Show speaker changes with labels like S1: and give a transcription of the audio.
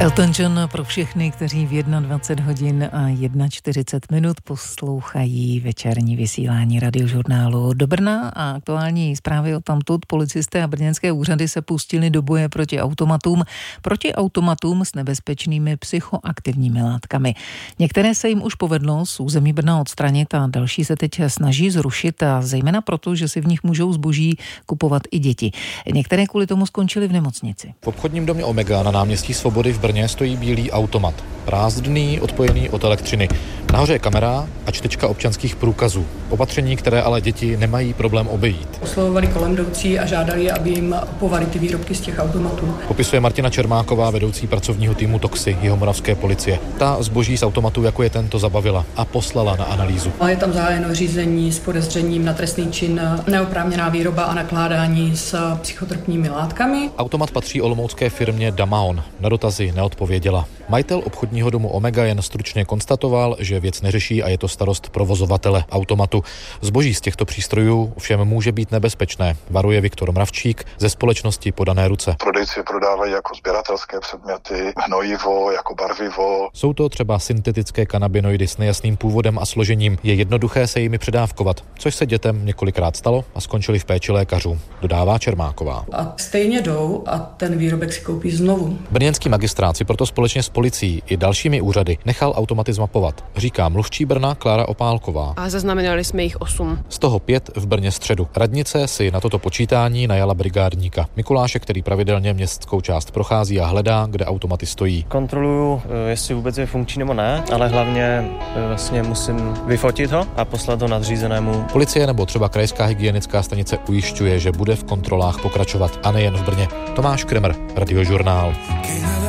S1: Elton John pro všechny, kteří v 21 hodin a 41 minut poslouchají večerní vysílání Radiožurnálu do Brna a aktuální zprávy odtamtud. Policisté a brněnské úřady se pustili do boje proti automatům s nebezpečnými psychoaktivními látkami. Některé se jim už povedlo z území Brna odstranit a další se teď snaží zrušit, a zejména proto, že si v nich můžou zboží kupovat i děti. Některé kvůli tomu skončily v nemocnici.
S2: V obchodním domě Omega na náměstí Svobody v Brně stojí bílý automat. Prázdný, odpojený od elektřiny. Nahoře je kamera a čtečka občanských průkazů. Opatření, které ale děti nemají problém obejít.
S3: Oslovovali kolem jdoucí a žádali, aby jim kupovali ty výrobky z těch automatů.
S2: Popisuje Martina Čermáková, vedoucí pracovního týmu Toxy jihomoravské policie. Ta zboží z automatu, jako je tento, zabavila a poslala na analýzu.
S3: Je tam zahájeno řízení s podezřením na trestný čin neoprávněná výroba a nakládání s psychotropními látkami.
S2: Automat patří olomoucké firmě Damaon. Na dotazy neodpověděla. Majitel obchodního domu Omega jen stručně konstatoval, že věc neřeší a je to starost provozovatele automatu. Zboží z těchto přístrojů všem může být nebezpečné, varuje Viktor Mravčík ze společnosti Podané ruce.
S4: Prodejci prodávají jako sběratelské předměty, hnojivo, jako barvivo.
S2: Jsou to třeba syntetické kanabinoidy s nejasným původem a složením. Je jednoduché se jimi předávkovat, což se dětem několikrát stalo a skončili v péči lékařů, dodává Čermáková.
S3: A stejně jdou a ten výrobek si koupí znovu.
S2: Brněnský magistrát si proto společně s policií i dalšími úřady nechal automaty zmapovat, říká mluvčí Brna Klára Opálková.
S5: A zaznamenali jsme jich 8.
S2: Z toho 5 v Brně středu. Radnice si na toto počítání najala brigádníka Mikuláše, který pravidelně městskou část prochází a hledá, kde automaty stojí.
S6: Kontroluju, jestli vůbec je funkční nebo ne, ale hlavně vlastně musím vyfotit ho a poslat ho nadřízenému.
S2: Policie nebo třeba krajská hygienická stanice ujišťuje, že bude v kontrolách pokračovat, a nejen v Brně. Tomáš Kremer, Radiožurnál.